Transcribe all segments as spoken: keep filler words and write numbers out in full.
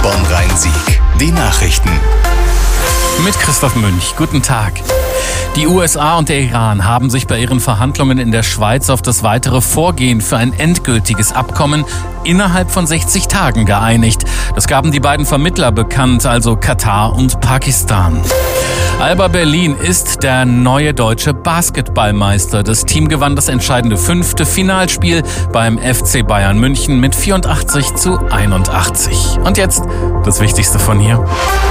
Bonn-Rhein-Sieg. Die Nachrichten. Mit Christoph Münch. Guten Tag. Die U S A und der Iran haben sich bei ihren Verhandlungen in der Schweiz auf das weitere Vorgehen für ein endgültiges Abkommen innerhalb von sechzig Tagen geeinigt. Das gaben die beiden Vermittler bekannt, also Katar und Pakistan. Alba Berlin ist der neue deutsche Basketballmeister. Das Team gewann das entscheidende fünfte Finalspiel beim F C Bayern München mit vierundachtzig zu einundachtzig. Und jetzt das Wichtigste von hier.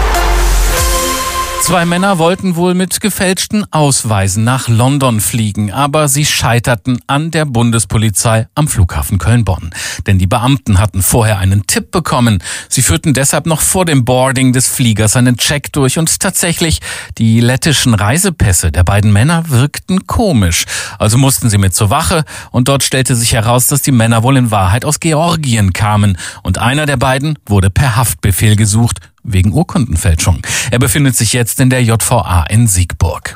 Zwei Männer wollten wohl mit gefälschten Ausweisen nach London fliegen, aber sie scheiterten an der Bundespolizei am Flughafen Köln-Bonn. Denn die Beamten hatten vorher einen Tipp bekommen. Sie führten deshalb noch vor dem Boarding des Fliegers einen Check durch und tatsächlich, die lettischen Reisepässe der beiden Männer wirkten komisch. Also mussten sie mit zur Wache und dort stellte sich heraus, dass die Männer wohl in Wahrheit aus Georgien kamen. Und einer der beiden wurde per Haftbefehl gesucht, wegen Urkundenfälschung. Er befindet sich jetzt in der J V A in Siegburg.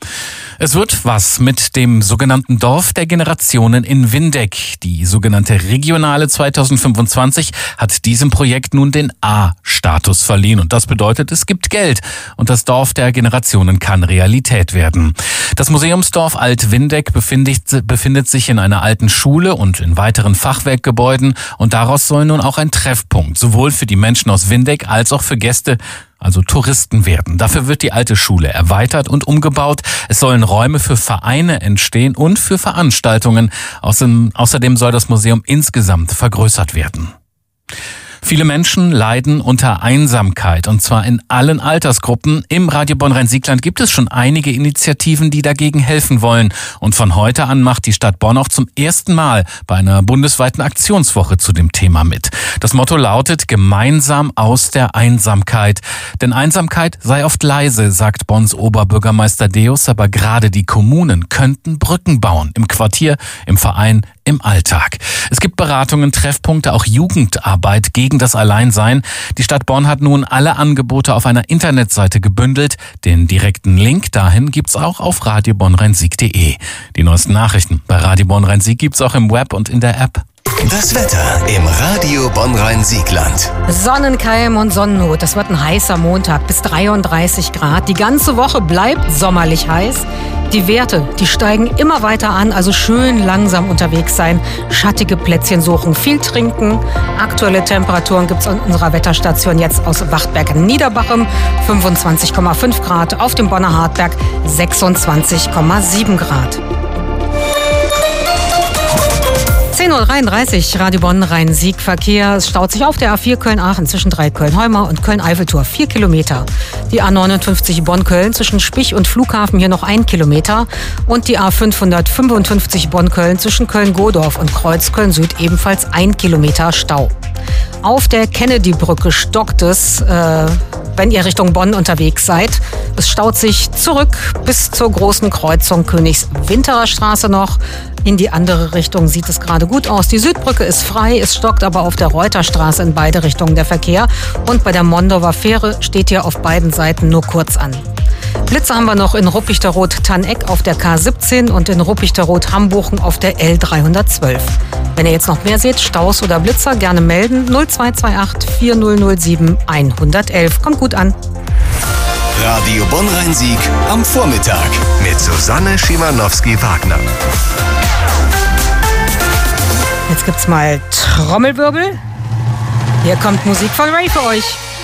Es wird was mit dem sogenannten Dorf der Generationen in Windeck. Die sogenannte Regionale zweitausendfünfundzwanzig hat diesem Projekt nun den A-Status verliehen. Und das bedeutet, es gibt Geld. Und das Dorf der Generationen kann Realität werden. Das Museumsdorf Alt-Windeck befindet, befindet sich in einer alten Schule und in weiteren Fachwerkgebäuden. Und daraus soll nun auch ein Treffpunkt sowohl für die Menschen aus Windeck als auch für Gäste, also Touristen, werden. Dafür wird die alte Schule erweitert und umgebaut. Es sollen Räume für Vereine entstehen und für Veranstaltungen. Außerdem soll das Museum insgesamt vergrößert werden. Viele Menschen leiden unter Einsamkeit, und zwar in allen Altersgruppen. Im Radio Bonn-Rhein-Siegland gibt es schon einige Initiativen, die dagegen helfen wollen. Und von heute an macht die Stadt Bonn auch zum ersten Mal bei einer bundesweiten Aktionswoche zu dem Thema mit. Das Motto lautet: Gemeinsam aus der Einsamkeit. Denn Einsamkeit sei oft leise, sagt Bonns Oberbürgermeister Deus, aber gerade die Kommunen könnten Brücken bauen. Im Quartier, im Verein, im Alltag. Es gibt Beratungen, Treffpunkte, auch Jugendarbeit gegen das Alleinsein. Die Stadt Bonn hat nun alle Angebote auf einer Internetseite gebündelt. Den direkten Link dahin gibt's auch auf radio bonn rhein sieg punkt de. Die neuesten Nachrichten bei Radio Bonn-Rhein-Sieg gibt's auch im Web und in der App. Das Wetter im Radio Bonn-Rhein-Siegland. Sonnenkeim und Sonnennot. Das wird ein heißer Montag bis dreiunddreißig Grad. Die ganze Woche bleibt sommerlich heiß. Die Werte, die steigen immer weiter an, also schön langsam unterwegs sein, schattige Plätzchen suchen, viel trinken. Aktuelle Temperaturen gibt's an unserer Wetterstation jetzt aus Wachtberg-Niederbachem, fünfundzwanzig Komma fünf Grad, auf dem Bonner Hartberg sechsundzwanzig Komma sieben Grad. zehn Uhr dreiunddreißig, Radio Bonn-Rhein-Sieg Verkehr. Es staut sich auf der A vier Köln-Aachen zwischen Dreiköln-Heumar und Köln-Eiffeltor vier Kilometer. Die A neunundfünfzig Bonn-Köln zwischen Spich und Flughafen hier noch ein Kilometer. Und die A fünfhundertfünfundfünfzig Bonn-Köln zwischen Köln-Godorf und Kreuz Köln-Süd ebenfalls ein Kilometer Stau. Auf der Kennedy-Brücke stockt es, äh, wenn ihr Richtung Bonn unterwegs seid. Es staut sich zurück bis zur großen Kreuzung Königs-Winterer Straße noch. In die andere Richtung sieht es gerade gut aus. Die Südbrücke ist frei, es stockt aber auf der Reuterstraße in beide Richtungen der Verkehr. Und bei der Mondorfer Fähre steht hier auf beiden Seiten nur kurz an. Blitze haben wir noch in Ruppichteroth-Tanneck auf der K siebzehn und in Ruppichteroth-Hambuchen auf der L dreihundertzwölf. Wenn ihr jetzt noch mehr seht, Staus oder Blitzer, gerne melden. null zwei zwei acht vier null null sieben eins eins eins. Kommt gut an. Radio Bonn-Rhein-Sieg am Vormittag mit Susanne Schimanowski-Wagner. Jetzt gibt's mal Trommelwirbel. Hier kommt Musik von Ray für euch.